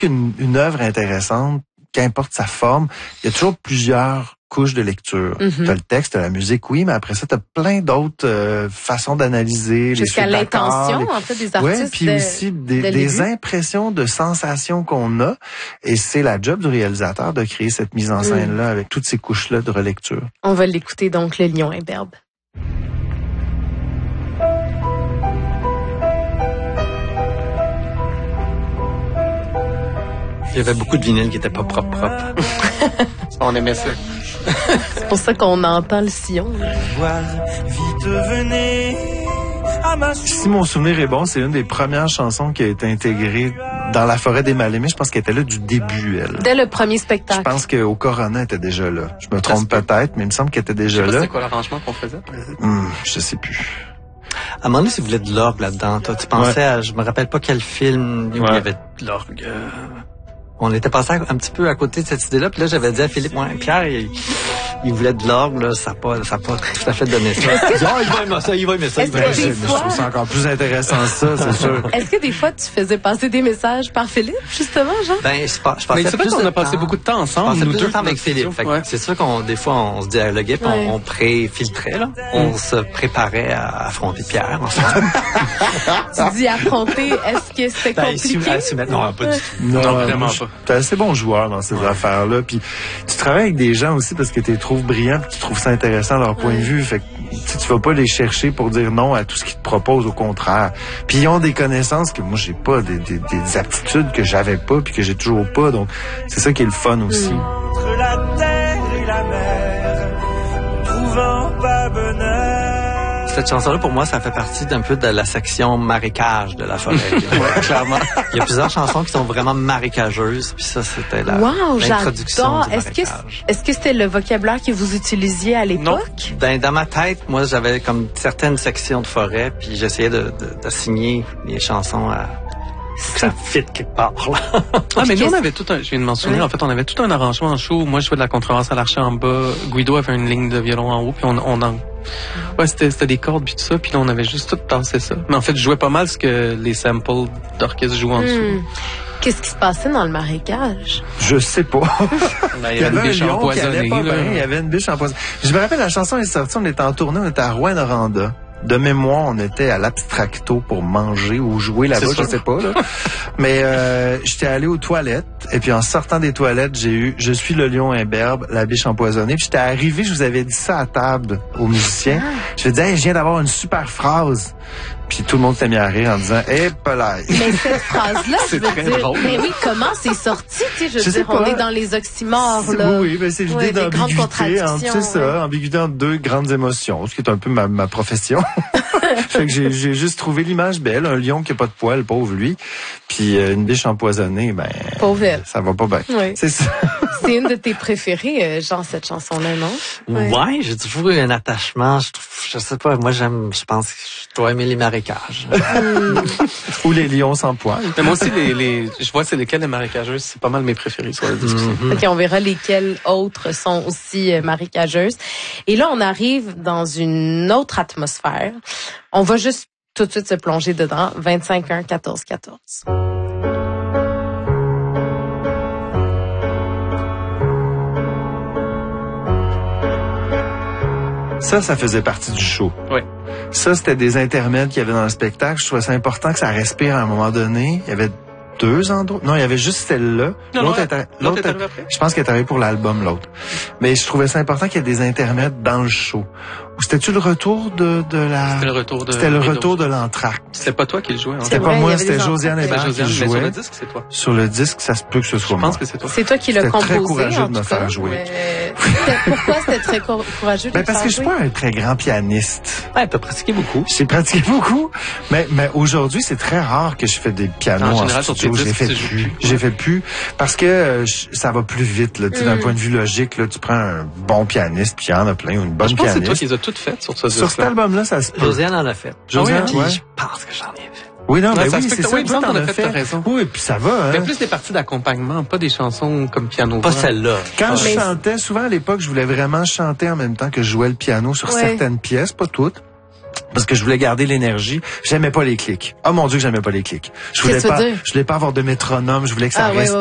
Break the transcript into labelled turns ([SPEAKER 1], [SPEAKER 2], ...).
[SPEAKER 1] Une œuvre intéressante, qu'importe sa forme, il y a toujours plusieurs couches de lecture. T'as le texte, t'as la musique, oui, mais après ça, t'as plein d'autres façons d'analyser.
[SPEAKER 2] Jusqu'à l'intention, en fait, des artistes.
[SPEAKER 1] Oui, puis aussi des impressions de sensations qu'on a. Et c'est la job du réalisateur de créer cette mise en scène-là avec toutes ces couches-là de relecture.
[SPEAKER 2] On va l'écouter donc, Le Lion imberbe.
[SPEAKER 3] Il y avait beaucoup de vinyles qui étaient pas propres. On aimait ça.
[SPEAKER 2] C'est pour ça qu'on entend le sillon.
[SPEAKER 4] Vite venez à ma
[SPEAKER 1] Si mon souvenir est bon, c'est une des premières chansons qui a été intégrée dans La Forêt des Mal-Aimés. Je pense qu'elle était là du début, elle.
[SPEAKER 2] Dès le premier spectacle.
[SPEAKER 1] Je pense qu'au Corona, elle était déjà là. Je me trompe peut-être, mais il me semble qu'elle était déjà là.
[SPEAKER 3] C'est quoi l'arrangement qu'on faisait?
[SPEAKER 1] Je sais plus.
[SPEAKER 3] À un moment donné, si vous voulez de l'orgue là-dedans, toi, tu pensais à, je me rappelle pas quel film où il y avait de l'orgue. On était passé un petit peu à côté de cette idée-là, puis là, j'avais dit à Philippe, Pierre, il voulait de l'orgue, là, ça a pas tout à fait donné ça. Il va aimer ça.
[SPEAKER 1] Je trouve ça encore plus intéressant, ça, c'est sûr.
[SPEAKER 2] Est-ce que des fois, tu faisais passer des messages par Philippe, justement, Jean?
[SPEAKER 3] Ben, je passais
[SPEAKER 5] c'est
[SPEAKER 3] plus
[SPEAKER 5] qu'on a passé beaucoup de temps ensemble,
[SPEAKER 3] nous
[SPEAKER 5] nous deux.
[SPEAKER 3] temps avec Philippe. C'est sûr des fois, on se dialoguait, puis on pré-filtrait, là. On se préparait à affronter Pierre, ensemble.
[SPEAKER 2] Tu dis affronter, est-ce que c'était compliqué?
[SPEAKER 3] Non, pas du tout.
[SPEAKER 1] Non, vraiment pas. T'es assez bon joueur dans ces affaires-là. Puis tu travailles avec des gens aussi parce que tu les trouves brillants, puis tu trouves ça intéressant leur point de vue. Fait que tu vas pas les chercher pour dire non à tout ce qu'ils te proposent, au contraire. Puis ils ont des connaissances que moi j'ai pas, des aptitudes que j'avais pas puis que j'ai toujours pas. Donc c'est ça qui est le fun aussi.
[SPEAKER 4] entre la terre et la mer, trouvant pas bonheur.
[SPEAKER 3] Cette chanson-là, pour moi, ça fait partie d'un peu de la section marécage de La Forêt. Clairement. Il y a plusieurs chansons qui sont vraiment marécageuses, puis ça, c'était l'introduction du marécage.
[SPEAKER 2] Est-ce que c'était le vocabulaire que vous utilisiez à l'époque?
[SPEAKER 3] Non. Dans ma tête, moi, j'avais comme certaines sections de forêt, puis j'essayais d'assigner les chansons à... que ça fit quelque part, là.
[SPEAKER 5] Mais nous, on avait je viens de mentionner, en fait, on avait tout un arrangement en show. Moi, je jouais de la contrebasse à l'archer en bas. Guido avait une ligne de violon en haut, puis c'était des cordes puis tout ça, puis là, on avait juste tout tassé ça. Mais en fait, je jouais pas mal ce que les samples d'orchestre jouent en dessous.
[SPEAKER 2] Qu'est-ce qui se passait dans le marécage?
[SPEAKER 1] Je sais pas.
[SPEAKER 5] Il y avait un lion qui allait pas bien.
[SPEAKER 1] Il y avait une biche empoisonnée. Je me rappelle, la chanson est sortie, on était en tournée, on était à Rouyn-Noranda. De mémoire, on était à l'Abstracto pour manger ou jouer là-bas, je sais pas. Là. Mais j'étais allé aux toilettes et puis en sortant des toilettes, j'ai eu « Je suis le lion imberbe, la biche empoisonnée ». Puis j'étais arrivé, je vous avais dit ça à table aux musiciens. Je me disais hey, « Je viens d'avoir une super phrase ». Puis tout le monde s'est mis à rire en disant « Eh, pelaille ».
[SPEAKER 2] Mais cette phrase-là, je veux dire,
[SPEAKER 5] drôle.
[SPEAKER 2] mais oui, comment c'est sorti? Tu sais, je veux dire, on est dans les oxymores, là.
[SPEAKER 1] Oui, mais c'est l'idée d'ambiguïté, ambiguïté entre deux grandes émotions, ce qui est un peu ma profession. Fait que j'ai juste trouvé l'image belle, un lion qui a pas de poils, pauvre lui, puis une biche empoisonnée, ben
[SPEAKER 2] pauvre elle.
[SPEAKER 1] Ça va pas bien.
[SPEAKER 2] Oui.
[SPEAKER 1] C'est ça.
[SPEAKER 2] C'est une de tes préférées, Jean, cette chanson-là, non?
[SPEAKER 3] Ouais, j'ai toujours eu un attachement. Je sais pas, moi je pense que je dois aimer les marécages.
[SPEAKER 1] Ou les lions sans poils.
[SPEAKER 5] Mais moi aussi, je vois c'est lesquels les marécageuses, c'est pas mal mes préférés sur la discussion.
[SPEAKER 2] OK, on verra lesquelles autres sont aussi marécageuses. Et là, on arrive dans une autre atmosphère. On va juste tout de suite se plonger dedans. 25-1-14-14.
[SPEAKER 1] Ça faisait partie du show.
[SPEAKER 5] Oui.
[SPEAKER 1] Ça, c'était des intermèdes qu'il y avait dans le spectacle. Je trouvais ça important que ça respire à un moment donné. Il y avait 2 endroits. Non, il y avait juste celle-là. L'autre est arrivée après. Je pense qu'elle est arrivée pour l'album, l'autre. Mais je trouvais ça important qu'il y ait des intermèdes dans le show. Ou c'était-tu le retour de la...
[SPEAKER 5] C'était le retour de...
[SPEAKER 1] C'était le retour de l'entracte.
[SPEAKER 5] C'était pas toi qui le jouais.
[SPEAKER 1] C'était pas moi, c'était Josiane Hébert qui le jouait.
[SPEAKER 5] Mais sur le disque, c'est toi.
[SPEAKER 1] Sur le disque, ça se peut que ce soit moi.
[SPEAKER 5] Je pense que c'est toi.
[SPEAKER 2] C'est toi qui l'as composé,
[SPEAKER 1] très courageux
[SPEAKER 2] en
[SPEAKER 1] de me
[SPEAKER 2] tout
[SPEAKER 1] faire
[SPEAKER 2] cas.
[SPEAKER 1] jouer.
[SPEAKER 2] Pourquoi c'était très courageux de te
[SPEAKER 1] Parce
[SPEAKER 2] faire
[SPEAKER 1] que je suis
[SPEAKER 2] jouer?
[SPEAKER 1] pas un très grand pianiste.
[SPEAKER 3] Ouais, t'as pratiqué beaucoup.
[SPEAKER 1] J'ai pratiqué beaucoup, mais aujourd'hui, c'est très rare que je fais des pianos
[SPEAKER 5] En
[SPEAKER 1] en
[SPEAKER 5] général,
[SPEAKER 1] studio.
[SPEAKER 5] sur tes disques,
[SPEAKER 1] J'ai fait plus parce que ça va plus vite. Là, d'un point de vue logique, là, tu prends un bon pianiste, puis il y en a plein, ou une bonne
[SPEAKER 5] Je pense que
[SPEAKER 1] pianiste.
[SPEAKER 5] c'est toi qui les as toutes faites sur ce disque.
[SPEAKER 1] Sur cet album-là, ça se peut.
[SPEAKER 3] Josiane en a fait.
[SPEAKER 1] Josiane,
[SPEAKER 3] puis
[SPEAKER 1] ouais.
[SPEAKER 3] je pense que j'en ai fait.
[SPEAKER 1] Oui, non, mais
[SPEAKER 5] ça
[SPEAKER 1] oui,
[SPEAKER 5] se peut
[SPEAKER 1] c'est
[SPEAKER 5] que
[SPEAKER 1] ça.
[SPEAKER 5] oui, il me semble qu'on a fait, t'as
[SPEAKER 1] fait.
[SPEAKER 5] raison.
[SPEAKER 1] Oui, puis ça va.
[SPEAKER 5] Mais
[SPEAKER 1] Hein?
[SPEAKER 5] plus des parties d'accompagnement, pas des chansons comme piano.
[SPEAKER 3] Pas celle-là.
[SPEAKER 1] Quand je chantais, souvent à l'époque, je voulais vraiment chanter en même temps que je jouais le piano sur certaines pièces, pas toutes. Parce que je voulais garder l'énergie. J'aimais pas les clics. Oh mon Dieu que j'aimais pas les clics. Je voulais pas avoir de métronome. Je voulais que ça reste